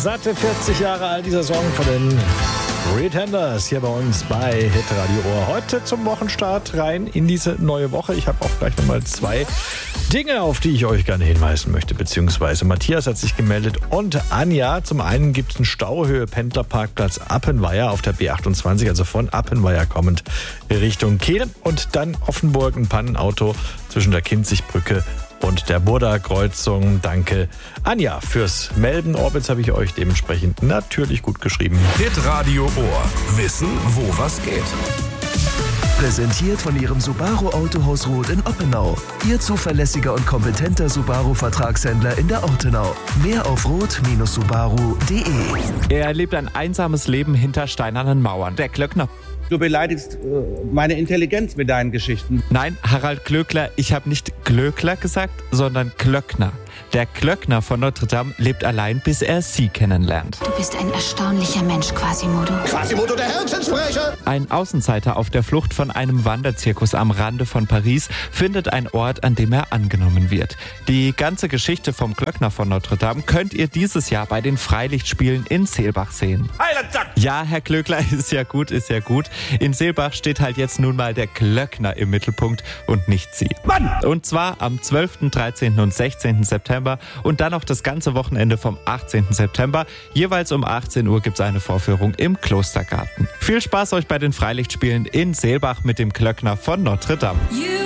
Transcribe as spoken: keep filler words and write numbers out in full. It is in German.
Satte vierzig Jahre alt, dieser Song von den Pretenders hier bei uns bei Hitradio Ohr. Heute zum Wochenstart rein in diese neue Woche. Ich habe auch gleich nochmal zwei Dinge, auf die ich euch gerne hinweisen möchte, beziehungsweise Matthias hat sich gemeldet und Anja. Zum einen gibt es einen Stauhöhe Pendlerparkplatz Appenweier auf der B achtundzwanzig, also von Appenweier kommend Richtung Kehl, und dann Offenburg ein Pannenauto zwischen der Kinzigbrücke und der Burda-Kreuzung. Danke, Anja, fürs Melden. Orbitz habe ich euch dementsprechend natürlich gut geschrieben. Hitradio Ohr. Wissen, wo was geht. Präsentiert von Ihrem Subaru Autohaus Roth in Oppenau. Ihr zuverlässiger und kompetenter Subaru-Vertragshändler in der Ortenau. Mehr auf roth Bindestrich subaru punkt de. Er lebt ein einsames Leben hinter steinernen Mauern. Der Klöckner. Du beleidigst äh, meine Intelligenz mit deinen Geschichten. Nein, Harald Glöckler, ich habe nicht Glöckler gesagt, sondern Klöckner. Der Klöckner von Notre Dame lebt allein, bis er sie kennenlernt. Du bist ein erstaunlicher Mensch, Quasimodo. Quasimodo, der Herzenssprecher! Ein Außenseiter auf der Flucht von einem Wanderzirkus am Rande von Paris findet einen Ort, an dem er angenommen wird. Die ganze Geschichte vom Klöckner von Notre Dame könnt ihr dieses Jahr bei den Freilichtspielen in Seelbach sehen. Ja, Herr Glöckler, ist ja gut, ist ja gut. In Seelbach steht halt jetzt nun mal der Klöckner im Mittelpunkt und nicht Sie. Mann! Und zwar am zwölften, dreizehnten und sechzehnten September und dann noch das ganze Wochenende vom achtzehnten September. Jeweils um achtzehn Uhr gibt es eine Vorführung im Klostergarten. Viel Spaß euch bei den Freilichtspielen in Seelbach mit dem Klöckner von Notre Dame. You